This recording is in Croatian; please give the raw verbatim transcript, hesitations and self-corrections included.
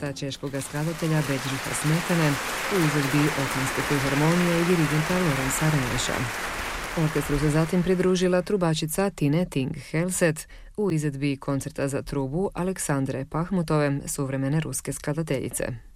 koncerta češkog skladatelja Bedřicha Smetane u izvedbi Opinske filharmonije i dirigenta Lorenza Reneša. Orkestru se zatim pridružila trubačica Tine Ting-Helset u izvedbi koncerta za trubu Aleksandre Pahmutove, suvremene ruske skladateljice.